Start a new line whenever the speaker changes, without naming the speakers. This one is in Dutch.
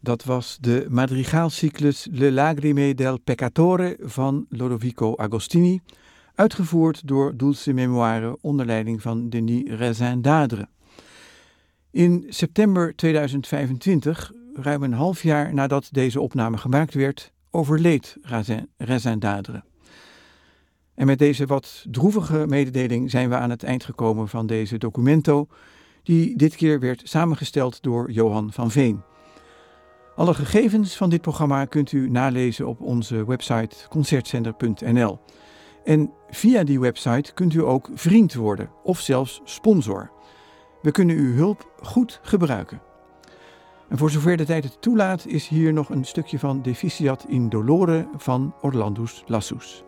Dat was de madrigaalcyclus Le Lagrime del Peccatore van Lodovico Agostini, uitgevoerd door Dulce Memoire onder leiding van Denis Razzin d'Adre. In september 2025, ruim een half jaar nadat deze opname gemaakt werd, overleed Razzin d'Adre. En met deze wat droevige mededeling zijn we aan het eind gekomen van deze documento, die dit keer werd samengesteld door Johan van Veen. Alle gegevens van dit programma kunt u nalezen op onze website concertzender.nl. En via die website kunt u ook vriend worden of zelfs sponsor. We kunnen uw hulp goed gebruiken. En voor zover de tijd het toelaat is hier nog een stukje van Deficiat in Dolore van Orlandus Lassus.